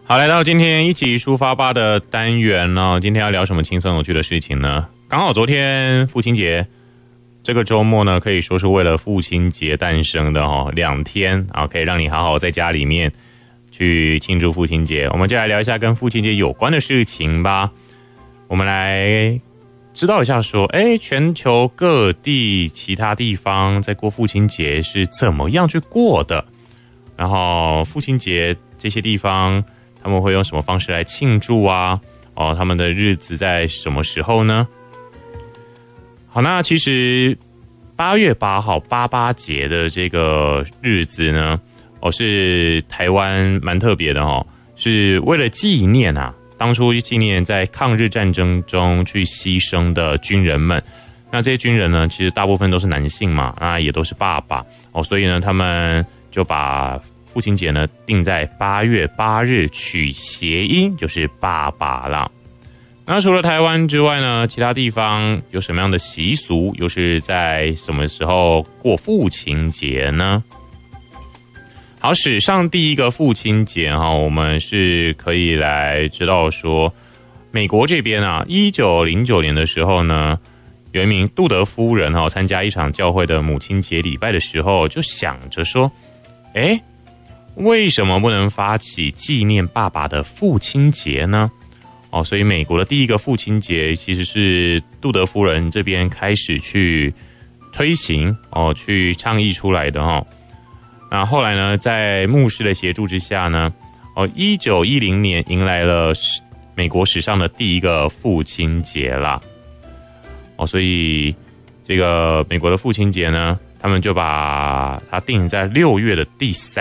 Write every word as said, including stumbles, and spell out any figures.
好，来到今天一起出发吧的单元呢，今天要聊什么轻松有趣的事情呢？刚好昨天父亲节，这个周末呢可以说是为了父亲节诞生的哦，两天啊，可以让你好好在家里面去庆祝父亲节。我们就来聊一下跟父亲节有关的事情吧。我们来知道一下说，哎，全球各地其他地方在过父亲节是怎么样去过的？然后父亲节这些地方他们会用什么方式来庆祝啊？哦，他们的日子在什么时候呢？好，那其实八月八号八八节的这个日子呢，哦，是台湾蛮特别的哦，是为了纪念啊，当初纪念在抗日战争中去牺牲的军人们。那这些军人呢，其实大部分都是男性嘛，那也都是爸爸哦，所以呢，他们就把父亲节呢定在八月八日，取谐音就是爸爸啦。那除了台湾之外呢，其他地方有什么样的习俗，又是在什么时候过父亲节呢？好，史上第一个父亲节哈，我们是可以来知道说，美国这边啊，一九零九年的时候呢，有一名杜德夫人哈，参加一场教会的母亲节礼拜的时候，就想着说，哎，为什么不能发起纪念爸爸的父亲节呢？哦，所以美国的第一个父亲节其实是杜德夫人这边开始去推行哦，去倡议出来的哈、哦。那后来呢，在牧师的协助之下呢，哦，一九一零年迎来了美国史上的第一个父亲节啦。哦，所以这个美国的父亲节呢，他们就把它定在六月的第三